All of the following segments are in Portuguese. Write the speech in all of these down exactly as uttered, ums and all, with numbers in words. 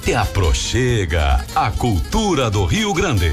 e aproxega a cultura do Rio Grande.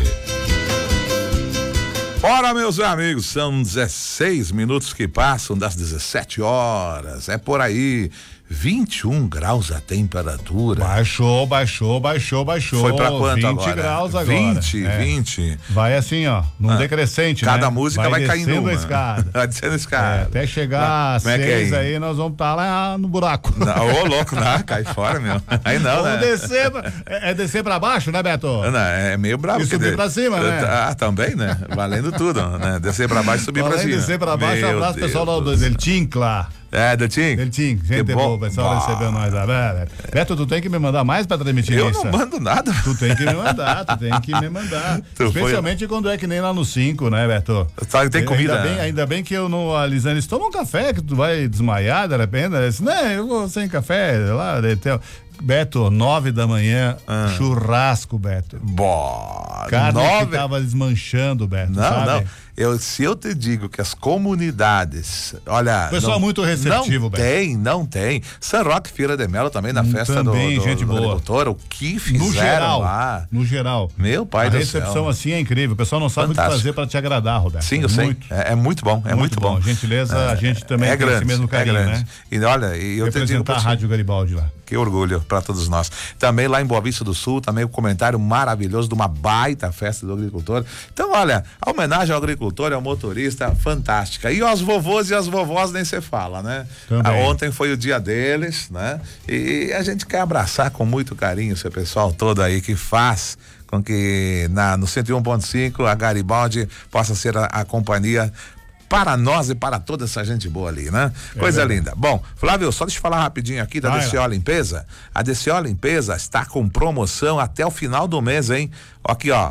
Ora, meus amigos, são dezesseis minutos que passam das dezessete horas. É por aí. vinte e um graus a temperatura. Baixou, baixou, baixou, baixou. Foi pra quanto vinte agora? graus agora. vinte, é. vinte. Vai assim, ó, num ah, decrescente, cada né? Cada música vai, vai caindo uma. A escada. Vai descendo a escada. É, até chegar Mas, a seis é aí, aí, nós vamos estar tá lá no buraco. Ô, louco, não, cai fora, meu. Aí não, vamos né? descer, é, é descer pra baixo, né, Beto? Não, é meio bravo. E subir de... pra cima, né? Ah, também, né? Valendo tudo, né? Descer pra baixo e subir Valendo pra cima. descer pra baixo, um abraço pessoal do, do Deltincla. É, Deltim? Deltim, gente boa, o pessoal recebeu nós lá. Beto, tu tem que me mandar mais pra transmitir eu isso. Eu não mando nada. Tu tem que me mandar, tu tem que me mandar. Tu Especialmente foi... quando é que nem lá no cinco, né, Beto? Sabe, tem comida. Ainda bem, ainda bem que eu não, a Lisane disse, toma um café que tu vai desmaiar de repente. Ela disse, não, eu vou sem café lá, Beto, nove da manhã, ah. churrasco, Beto. Boa. Carne nove... que tava desmanchando, Beto, não, sabe? Não, eu, se eu te digo que as comunidades, olha... O pessoal não, muito receptivo, não Beto. tem, não tem. São Roque Feira de Melo também, na festa também, do, do, gente do boa. agricultor, o que fizeram no geral, lá. No geral. Meu pai do céu. A recepção assim é incrível, o pessoal não sabe Fantástico. o que fazer pra te agradar, Roberto. Sim, eu muito, sei, é, é muito bom, é muito, muito bom. bom. Gentileza, é, a gente também é tem grande, esse mesmo carinho, é grande. né? E olha, e eu representar te digo a Rádio Garibaldi lá. Que orgulho para todos nós. Também lá em Boa Vista do Sul, também o um comentário maravilhoso de uma baita festa do agricultor. Então, olha, a homenagem ao agricultor e ao motorista, fantástica. E aos vovôs e às vovós nem se fala, né? Ah, ontem foi o dia deles, né? E a gente quer abraçar com muito carinho esse pessoal todo aí que faz com que na, no cento e um ponto cinco a Garibaldi possa ser a, a companhia para nós e para toda essa gente boa ali, né? É Coisa verdade. linda. Bom, Flávio, só deixa eu falar rapidinho aqui da D C O Limpeza. A D C O Limpeza está com promoção até o final do mês, hein? Aqui, ó,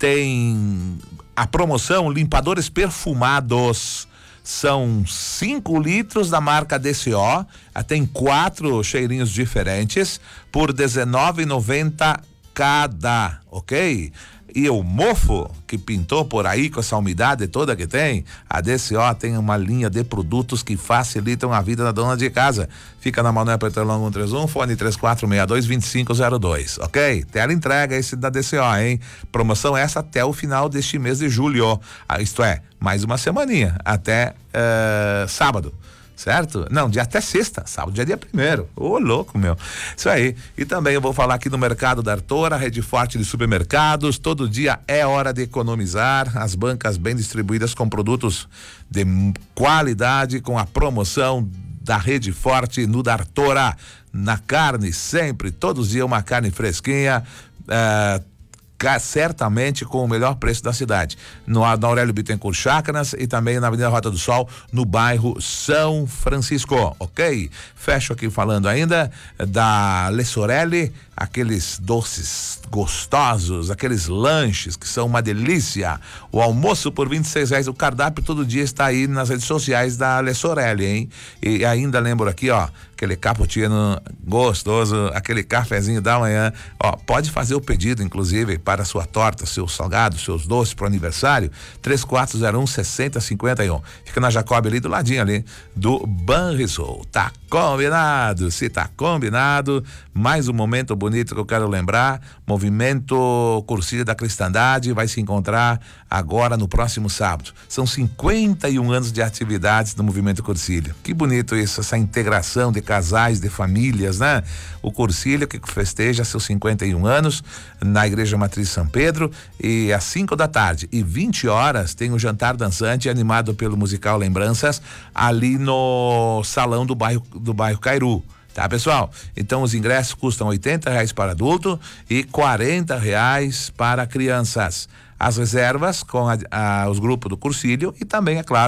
tem a promoção limpadores perfumados. São cinco litros da marca D C O, tem quatro cheirinhos diferentes por dezenove reais e noventa centavos cada, ok? E o mofo que pintou por aí com essa umidade toda que tem, a D C O tem uma linha de produtos que facilitam a vida da dona de casa. Fica na Manuel Petrolão cento e trinta e um, fone três quatro seis dois, dois cinco zero dois, ok? Tela entrega esse da D C O, hein? Promoção essa até o final deste mês de julho, ah, isto é, mais uma semaninha, até uh, sábado. Certo? Não, dia até sexta, sábado, dia dia primeiro. Ô, oh, louco, meu. Isso aí. E também eu vou falar aqui no Mercado da Artora, rede forte de supermercados. Todo dia é hora de economizar. As bancas bem distribuídas com produtos de qualidade, com a promoção da rede forte no da Artora. Na carne, sempre, todos os dias uma carne fresquinha. Uh, certamente com o melhor preço da cidade, no, na Aurélio Bittencourt Chácaras e também na Avenida Rota do Sol, no bairro São Francisco, ok? Fecho aqui falando ainda da Le Sorelli, aqueles doces gostosos, aqueles lanches que são uma delícia, o almoço por vinte e seis reais, o cardápio todo dia está aí nas redes sociais da Le Sorelli, hein? E ainda lembro aqui, ó, aquele cappuccino gostoso, aquele cafezinho da manhã, ó, pode fazer o pedido, inclusive, para a sua torta, seus salgados, seus doces para o aniversário, três quatro zero um, seis zero cinco um. Fica na Jacob ali, do ladinho ali, do Banrisul. Tá combinado? Se tá combinado, mais um momento bonito que eu quero lembrar, Movimento Cursilha da Cristandade vai se encontrar agora no próximo sábado. São cinquenta e um anos de atividades no Movimento Cursilha. Que bonito isso, essa integração de casais, de famílias, né? O Cursilha que festeja seus cinquenta e um anos na Igreja Matriz São Pedro, e às cinco da tarde e vinte horas tem um jantar dançante animado pelo musical Lembranças ali no salão do bairro do bairro Cairu. Tá, pessoal? Então os ingressos custam oitenta reais para adulto e quarenta reais para crianças. As reservas com a, a, os grupos do Cursilho e também, é claro,